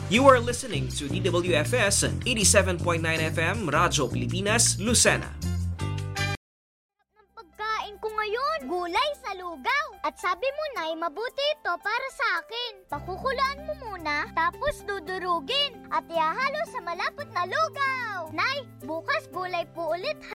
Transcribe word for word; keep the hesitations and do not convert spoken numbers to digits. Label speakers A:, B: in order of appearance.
A: You are listening to D W F S eighty-seven point nine F M, Radyo Pilipinas, Lucena.
B: Pagkain ko ngayon, gulay sa lugaw. At sabi mo, Nay, mabuti ito para sa akin. Pakukulaan mo muna, tapos dudurugin. At ihahalo sa malapot na lugaw. Nay, bukas gulay po ulit ha.